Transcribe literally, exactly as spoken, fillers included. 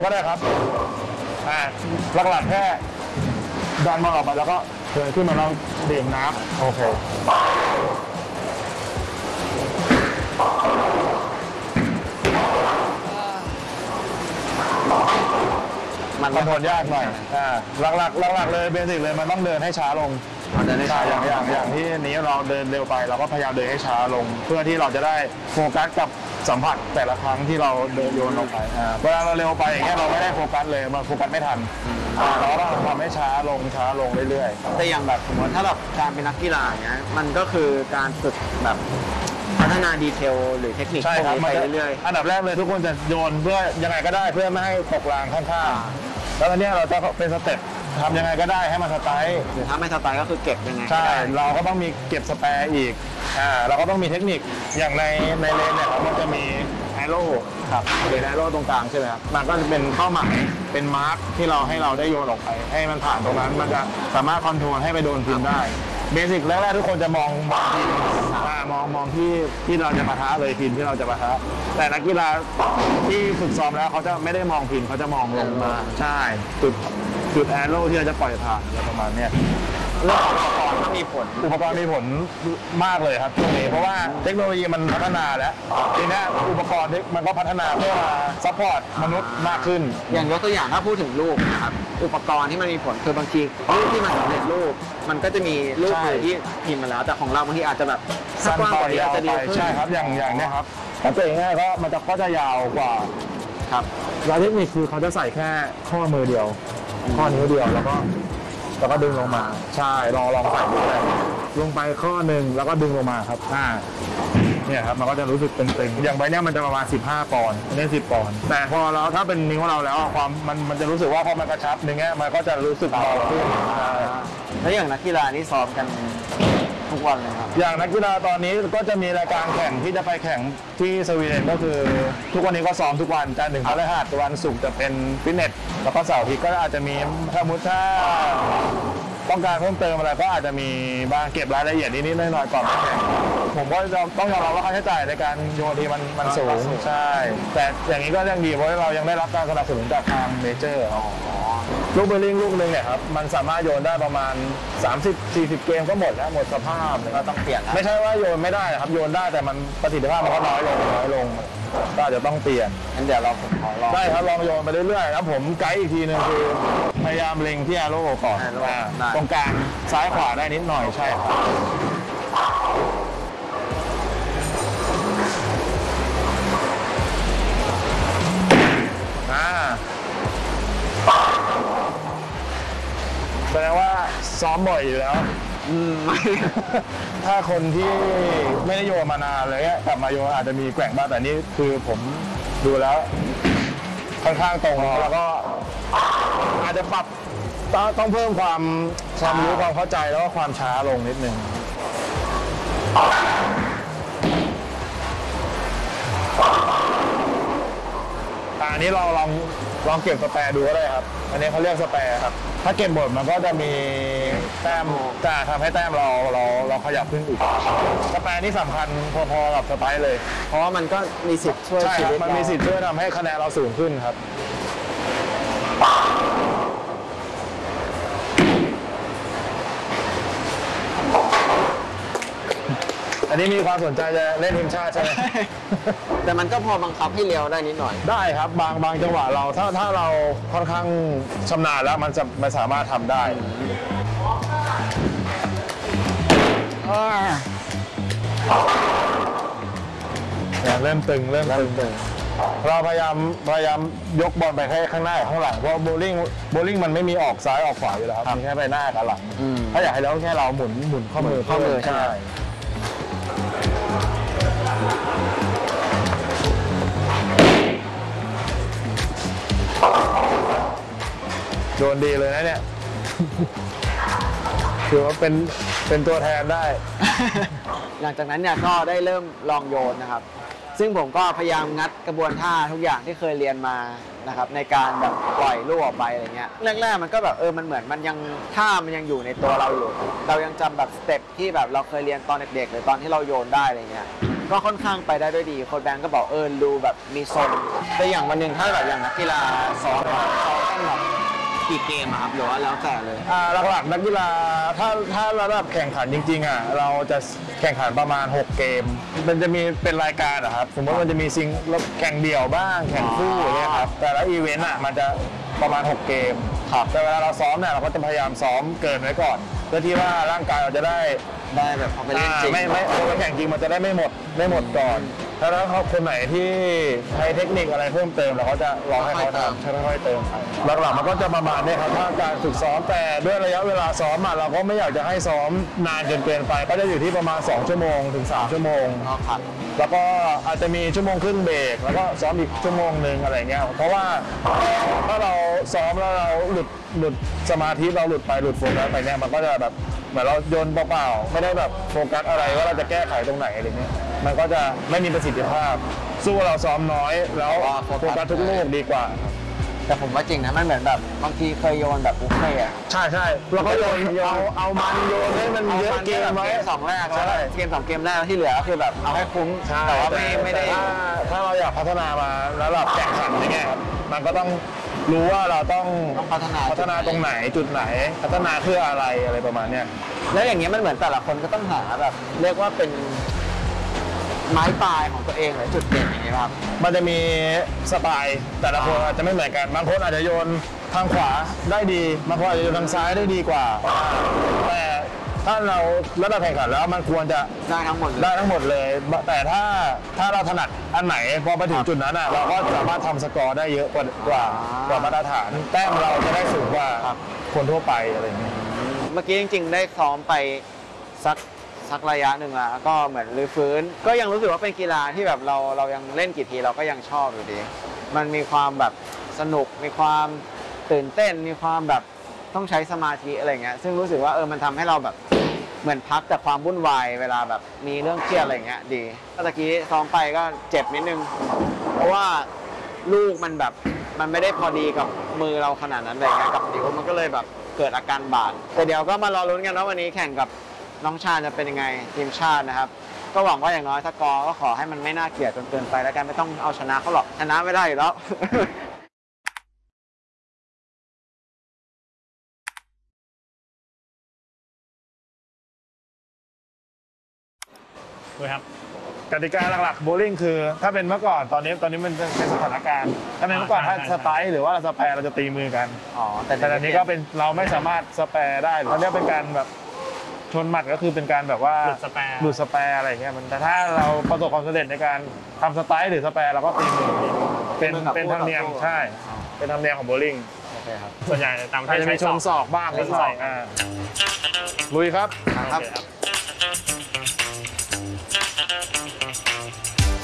ก็ได้ครับอ่าหลักๆแค่ดันมันออกไปแล้วก็เดินขึ้นมาแล้วดื่มน้ำโอเคมันคอนโทรลยากหน่อยอ่าหลักๆหลักๆเลยเบสิกเลยมันต้องเดินให้ช้าลงเดินให้ช้าอย่างอย่างอย่างที่นี้เราเดินเร็วไปเราก็พยายามเดินให้ช้าลงเพื่อที่เราจะได้โฟกัสกับสัมผัสแต่ละครั้งที่เราเดินโยนออกไปเวลาเราเร็วไปอย่างเงี้ยเราไม่ได้โฟกัสเลยมันโฟกัสไม่ทันเราต้องทำให้ช้าลงช้าลงเรื่อยๆแต่อย่างแบบสมมติถ้าแบบการเป็นนักกีฬาเงี้ยมันก็คือการฝึกแบบพัฒนาดีเทลหรือเทคนิคพวกนี้ไปเรื่อยๆอันดับแรกเลยทุกคนจะโยนเพื่อยังไงก็ได้เพื่อไม่ให้ตกรางข้างๆแล้วตอนนี้เราจะเป็นสเต็ปทำยังไงก็ได้ให้มันสไตล์หรือถ้าไม่สไตล์ก็คือเก็บยังไงใช่เราก็ต้องมีเก็บสแปร์อีกอ่าเราก็ต้องมีเทคนิคอย่างในในเลนเนี่ยครับมันจะมีแอโร่ครับหรือแอโร่ตรงกลางใช่ไหมครับมันก็จะเป็นเป้าหมายเป็นมาร์คที่เราให้เราได้โยนออกไปให้มันผ่านตรงนั้นมันจะสามารถคอนโทรลให้ไปโดนพิมพ์ได้เบสิกแรกๆทุกคนจะมองมองพิมพ์มองมองที่ที่เราจะปะทะเลยพิมพ์ที่เราจะปะทะแต่นักกีฬาที่ฝึกซ้อมแล้วเขาจะไม่ได้มองพิมพ์เขาจะมองลงมาใช่จุดจุดแอโร่ที่เราจะปล่อยผ่านอะไรประมาณนี้เรื่องอุปกรณ์ก็มีผลอุปกรณ์มีผลมากเลยครับตรงนี้เพราะว่าเทคโนโลยีมันพัฒนาแล้วทีนี้อุปกรณ์มันก็พัฒนาเพื่อมาซัพพอร์ตมนุษย์มากขึ้นอย่างยกตัวอย่างถ้าพูดถึงรูปนะครับอุปกรณ์ที่มันมีผลคือบางทีรูปที่มันสำเร็จรูปมันก็จะมีรูปที่พิมพ์มาแล้วแต่ของเราบางทีอาจจะแบบสั้นไปยาวไปใช่ครับอย่างอย่างนี้ครับสังเกตง่ายก็มันจะก็จะยาวกว่าครับแล้วเทคนิคคือเขาจะใส่แค่ข้อมือเดียวข้อนิ้วเดียวแล้วก็แล้วก็ดึงลงมาใช่ลองลองใส่ดูได้ลงไปข้อหนึ่งแล้วก็ดึงลงมาครับอ่าเนี่ยครับมันก็จะรู้สึกตึงๆอย่างใบเนี้ยมันจะประมาณสิบห้าปอนด์อันนี้สิบปอนด์แต่พอเราถ้าเป็นนิ้วเราแล้วความมันมันจะรู้สึกว่าพอมันกระชับอย่างเงี้ยมันก็จะรู้สึกเบาขึ้นแล้วอย่างนักกีฬานี่ซ้อมกันทุกวันเลยครับอย่างนักกีฬาตอนนี้ก็จะมีรายการแข่งที่จะไปแข่งที่สวีเดนก็คือทุกวันนี้ก็ซ้อมทุกวันจันทร์ถึงพฤหัสวันศุกร์จะเป็นฟิตเนสแล้วก็เสาร์อาทิตย์ก็อาจจะมีสมมติถ้าต้องการเพิ่มเติมอะไรก็อาจจะมีบางเก็บรายละเอียดนิดๆหน่อยๆก่อนแข่งผมก็ต้องยอมรับว่าค่าใช้จ่ายในการโยนทีมันมันสูงใช่แต่อย่างนี้ก็ยังดีเพราะเรายังได้รับการสนับสนุนจากทางเมเจอร์ลูกเบลลิงลูกนึงเนี่ยครับมันสามารถโยนได้ประมาณ สามสิบสี่สิบ เกมก็หมดแล้วหมดสภาพก็ต้องเปลี่ยนไม่ใช่ว่าโยนไม่ได้ครับโยนได้แต่มันประสิทธิภาพมันก็น้อยลงน้อยลงก็อาจจะต้องเปลี่ยนงั้นเดี๋ยวเราผมขอลองได้ครับลองโยนไปเรื่อยๆครับผมไกด์อีกทีนึงคือพยายามเล็งที่แอโร่ก่อนตรงกลางซ้ายขวาได้นิดหน่อยใช่ครับอ่าแสดงว่าซ้อมบ่อยอยู่แล้วถ้าคนที่ไม่ได้โยนมานานเลยกลับมาโยนอาจจะมีแกว่งบ้างแต่นี่คือผมดูแล้วค่อนข้างตรงแล้วก็อาจจะปรับต้องเพิ่มความความรู้ความเข้าใจแล้วก็ความช้าลงนิดนึงอันนี้เราลองลองเก็บสแปร์ดูก็ได้ครับอันนี้เขาเรียกสแปร์ครับถ้าเก็บหมดมันก็จะมีแต้มจะทำให้แต้มเราเราเราขยับขึ้นอีกสแปร์นี่สำคัญพอๆกับสไปร์เลยเพราะว่ามันก็มีสิทธิ์ช่วยใช่ครับมันมีสิทธิ์ช่วยทำให้คะแนนเราสูงขึ้นครับอันนี้มีความสนใจจะเล่นทีมชาติใช่ไหมแต่มันก็พอบังคับให้เร็วได้นิดหน่อยได้ครับบางบางจังหวะเราถ้าถ้าเราค่อนข้างชำนาญแล้วมันจะมันสามารถทำได้เนี่ยเริ่มตึงเริ่มตึงเราพยายามพยายามยกบอลไปแค่ข้างหน้าข้างหลังเพราะโบลิ่งโบลิ่งมันไม่มีออกซ้ายออกขวาอยู่แล้วครับมีแค่ไปหน้ากับหลังถ้าอยากให้เราแค่เราหมุนหมุนข้อมือข้อมือใช่โยนดีเลยนะเนี่ยถือว่าเป็นเป็นตัวแทนได้หลังจากนั้นเนี่ยก็ได้เริ่มลองโยนนะครับซึ่งผมก็พยายามงัดกระบวนท่าทุกอย่างที่เคยเรียนมานะครับในการแบบปล่อยลูกออกไปอะไรเงี้ยแรกๆมันก็แบบเออมันเหมือนมันยังท่ามันยังอยู่ในตัวเราอยู่เรายังจำแบบสเต็ปที่แบบเราเคยเรียนตอนเด็กๆหรือตอนที่เราโยนได้อะไรเงี้ยก็ค่อนข้างไปได้ด้วยดีโค้ชแบงก์ก็บอกเออดูแบบมีทรงแต่อย่างวันหนึ่งถ้าแบบอย่างนักกีฬาซ้อมอะเขาต้องแบบกี่เกมอะครับหรือว่าแล้วแต่เลยอ่าหลักๆนักกีฬาถ้าถ้าระดับแข่งขันจริงๆอ่ะเราจะแข่งขันประมาณหกเกมมันจะมีเป็นรายการอะครับสมมติมันจะมีซิงแข่งเดี่ยวบ้างแข่งคู่อย่างเงี้ยครับแต่ละอีเวนต์อ่ะมันจะประมาณหกเกมครับแต่เวลาเราซ้อมเนี่ยเราก็จะพยายามซ้อมเกินไว้ก่อนเพื่อที่ว่าร่างกายเราจะได้ได้แบบพอไปเล่นจริงไม่ไม่พอไปแข่งจริงมันจะได้ไม่หมดไม่หมดก่อนถ้าแล้วเขาคนไหนที่ใช้เทคนิคอะไรเพิ่มเติมเราก็จะรอให้เขาทำค่อยๆเติมไปหลักๆมันก็จะประมาณนี้ครับถ้าการฝึกซ้อมแต่ด้วยระยะเวลาซ้อมอ่ะเราก็ไม่อยากจะให้ซ้อมนานจนเกินไปก็จะอยู่ที่ประมาณสองชั่วโมงถึงสามชั่วโมงครับแล้วก็อาจจะมีชั่วโมงครึ่งเบรกแล้วก็ซ้อมอีกชั่วโมงหนึ่งอะไรเงี้ยเพราะว่าถ้าเราซ้อมแล้วเราหลุดหลุดสมาธิเราหลุดไปหลุดโฟกัสไปเนี่ยมันก็จะแบบเหมือนเราโยนเปล่าๆไม่ได้แบบโฟกัสอะไรว่าเราจะแก้ไขตรงไหนอะไรเงี้ยมันก็จะไม่มีประสิทธิภาพสู้เราซ้อมน้อยแล้วโฟกัสทุกลูกดีกว่าแต่ผมว่าจริงนะมันเหมือนแบบบางทีเคยโยนแบบบุฟเฟ่อะใช่ใช่เราก็โยนเอาเอามันโยนให้มันเยอะเกมไว้สองแรกแล้วใช่เกมสองเกมแรกที่เหลือคือแบบเอาให้คุ้มแต่ว่าไม่ไม่ได้ถ้าถ้าเราอยากพัฒนามาแล้วเราแข่งขันอย่างเงี้ยครับมันก็ต้องรู้ว่าเราต้องต้องพัฒนาพัฒนาตรงไหนจุดไหนพัฒนาเพื่ออะไรอะไรประมาณเนี้ยแล้วอย่างเงี้ยมันเหมือนแต่ละคนก็ต้องหาแบบเรียกว่าเป็นไม้ปลายของตัวเองหรือจุดเด่นอย่างเงี้ยครับมันจะมีสไตล์แต่ละคนอาจจะไม่เหมือนกันบางคนอาจจะโยนทางขวาได้ดีบางคนอาจจะโยนทางซ้ายได้ดีกว่าแต่ถ้าเราระดับแข่งขันแล้วมันควรจะได้ทั้งหมดเลยได้ทั้งหมดเลย แต่ถ้าถ้าเราถนัดอันไหนพอไปถึงจุดนั้นอ่ะเราก็สามารถทำสกอร์ได้เยอะกว่ากว่ากว่ามาตรฐานแต้มเราจะได้สูงกว่าคนทั่วไปอะไรอย่างเงี้ยเมื่อกี้จริงๆได้ซ้อมไปสักสักระยะหนึ่งแล้วก็เหมือนรื้อฟื้นก็ยังรู้สึกว่าเป็นกีฬาที่แบบเราเรายังเล่นกี่ทีเราก็ยังชอบอยู่ดีมันมีความแบบสนุกมีความตื่นเต้นมีความแบบต้องใช้สมาธิอะไรเงี้ยซึ่งรู้สึกว่าเออมันทำให้เราแบบเหมือนพักจากความวุ่นวายเวลาแบบมีเรื่องเครียดอะไรเงี้ยดีเมื่อกี้ซ้อมไปก็เจ็บนิดนึงเพราะว่าลูกมันแบบมันไม่ได้พอดีกับมือเราขนาดนั้นเลยไงกับนิ้วมันก็เลยแบบเกิดอาการบาดแต่เดี๋ยวก็มารอลุ้นกันว่าวันนี้แข่งกับน้องชาญจะเป็นยังไงทีมชาตินะครับก็หวังว่าอย่างน้อยสกอร์ก็ขอให้มันไม่น่าเกลียดจนเกินไปแล้วกันไม่ต้องเอาชนะเขาหรอกชนะไม่ได้อยู่แล้วด้วยครับกติกาหลักๆโบลิ่งคือถ้าเป็นเมื่อก่อนตอนนี้ตอนนี้มันเป็นสถานการณ์ถ้าเป็นเมื่อก่อนถ้าสไตล์หรือว่าสแปร์เราจะตีมือกันอ๋อแต่แต่ตอนนี้ก็เป็นเราไม่สามารถสแปร์ได้ตอนนี้เป็นการแบบชนหมัดก็คือเป็นการแบบว่าหลุดสแปร์หลุดสแปร์อะไรอย่างเงี้ยมันแต่ถ้าเราประสบความสำเร็จในการทำสไตล์หรือสแปร์เราก็ตีมือเป็นเป็นธรรมเนียมใช่เป็นธรรมเนียมของโบลิ่งโอเคครับส่วนใหญ่ตามอาจจะมีชนศอกบ้างนิดหน่อยอ่าลุยครับครับโอเคครับ